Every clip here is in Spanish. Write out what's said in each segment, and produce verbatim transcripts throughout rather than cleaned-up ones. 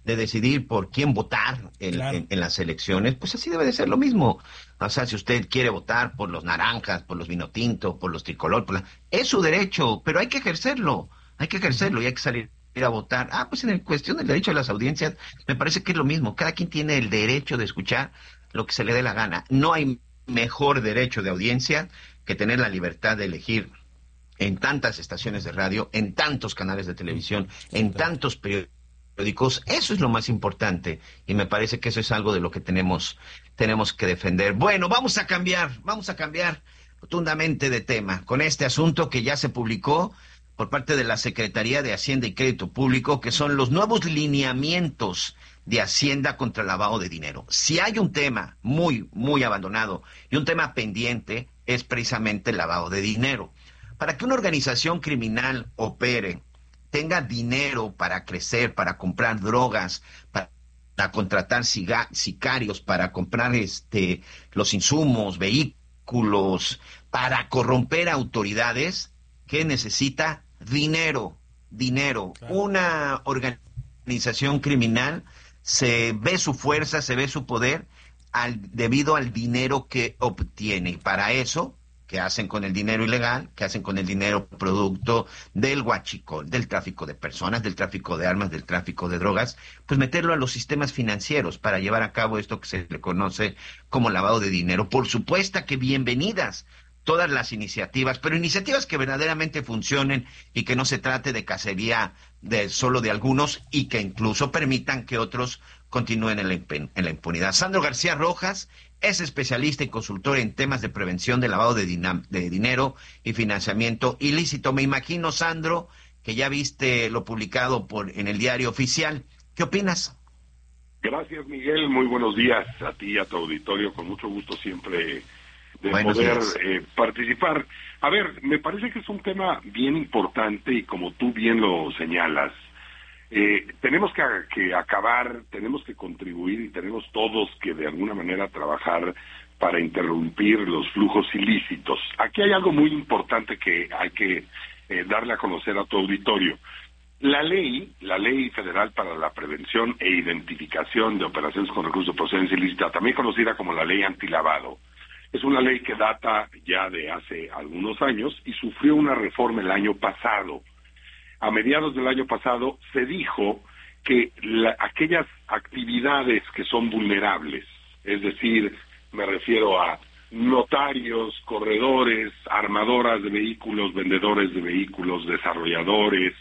de decidir por quién votar en, Claro. en, en las elecciones, pues así debe de ser lo mismo. O sea, si usted quiere votar por los naranjas, por los vino tinto, por los tricolor, por la- es su derecho, pero hay que ejercerlo, hay que Ujú. ejercerlo y hay que salir a votar. Ah, pues en el cuestión del derecho a las audiencias, me parece que es lo mismo. Cada quien tiene el derecho de escuchar lo que se le dé la gana. No hay mejor derecho de audiencia que tener la libertad de elegir en tantas estaciones de radio, en tantos canales de Ujú. televisión, en Absolutamente. tantos periódicos. Eso es lo más importante y me parece que eso es algo de lo que tenemos, tenemos que defender. Bueno, vamos a cambiar, vamos a cambiar rotundamente de tema con este asunto que ya se publicó por parte de la Secretaría de Hacienda y Crédito Público, que son los nuevos lineamientos de Hacienda contra el lavado de dinero. Si hay un tema muy, muy abandonado y un tema pendiente, es precisamente el lavado de dinero. Para que una organización criminal opere, tenga dinero para crecer, para comprar drogas, para, para contratar siga, sicarios, para comprar este los insumos, vehículos, para corromper autoridades, ¿qué necesita? Dinero, dinero. Claro. Una organización criminal se ve su fuerza, se ve su poder al, debido al dinero que obtiene. Y para eso, ¿qué hacen con el dinero ilegal? ¿Qué hacen con el dinero producto del huachicol, del tráfico de personas, del tráfico de armas, del tráfico de drogas? Pues meterlo a los sistemas financieros para llevar a cabo esto que se le conoce como lavado de dinero. Por supuesto que bienvenidas todas las iniciativas, pero iniciativas que verdaderamente funcionen y que no se trate de cacería de solo de algunos y que incluso permitan que otros continúen en la, impen- en la impunidad. Sandro García Rojas es especialista y consultor en temas de prevención de lavado de, dinam- de dinero y financiamiento ilícito. Me imagino, Sandro, que ya viste lo publicado por en el diario oficial. ¿Qué opinas? Gracias, Miguel. Muy buenos días a ti y a tu auditorio. Con mucho gusto siempre de Buenos poder días. eh, participar. A ver, me parece que es un tema bien importante y como tú bien lo señalas, eh, tenemos que, que acabar, tenemos que contribuir y tenemos todos que de alguna manera trabajar para interrumpir los flujos ilícitos. Aquí hay algo muy importante que hay que eh, darle a conocer a tu auditorio. La ley, la Ley Federal para la Prevención e Identificación de Operaciones con Recursos de Procedencia Ilícita, también conocida como la Ley Antilavado, es una ley que data ya de hace algunos años y sufrió una reforma el año pasado. A mediados del año pasado se dijo que la, aquellas actividades que son vulnerables, es decir, me refiero a notarios, corredores, armadoras de vehículos, vendedores de vehículos, desarrolladores,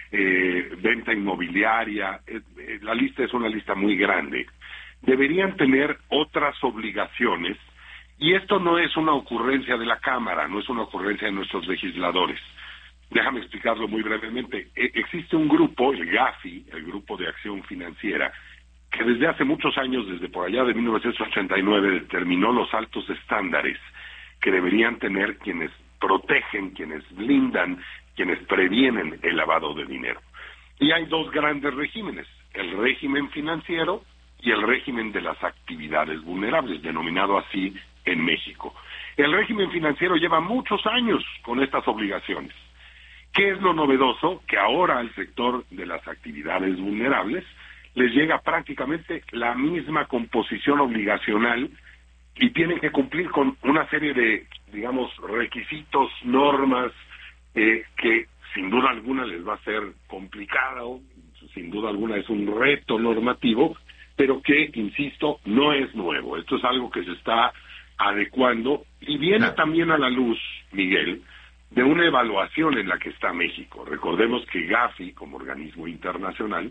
eh, venta inmobiliaria, eh, eh, la lista es una lista muy grande, deberían tener otras obligaciones. Y esto no es una ocurrencia de la Cámara, no es una ocurrencia de nuestros legisladores. Déjame explicarlo muy brevemente. E- existe un grupo, el GAFI, el Grupo de Acción Financiera, que desde hace muchos años, desde por allá de mil novecientos ochenta y nueve, determinó los altos estándares que deberían tener quienes protegen, quienes blindan, quienes previenen el lavado de dinero. Y hay dos grandes regímenes, el régimen financiero y el régimen de las actividades vulnerables, denominado así en México. El régimen financiero lleva muchos años con estas obligaciones. ¿Qué es lo novedoso? Que ahora al sector de las actividades vulnerables les llega prácticamente la misma composición obligacional y tienen que cumplir con una serie de, digamos, requisitos, normas, eh, que sin duda alguna les va a ser complicado, sin duda alguna es un reto normativo, pero que, insisto, no es nuevo. Esto es algo que se está adecuando y viene Claro. también a la luz, Miguel, de una evaluación en la que está México. Recordemos que GAFI, como organismo internacional,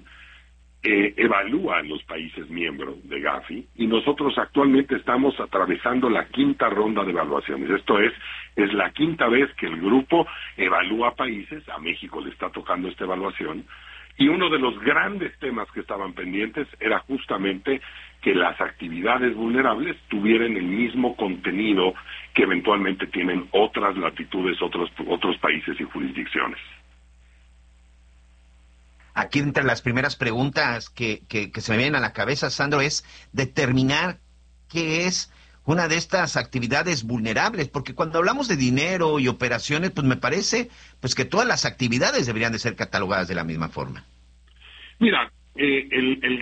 eh, evalúa a los países miembros de GAFI y nosotros actualmente estamos atravesando la quinta ronda de evaluaciones. Esto es, es la quinta vez que el grupo evalúa países, a México le está tocando esta evaluación, y uno de los grandes temas que estaban pendientes era justamente que las actividades vulnerables tuvieran el mismo contenido que eventualmente tienen otras latitudes, otros, otros países y jurisdicciones. Aquí entre las primeras preguntas que, que, que se me vienen a la cabeza, Sandro, es determinar qué es una de estas actividades vulnerables, porque cuando hablamos de dinero y operaciones, pues me parece pues que todas las actividades deberían de ser catalogadas de la misma forma. Mira, eh, el, el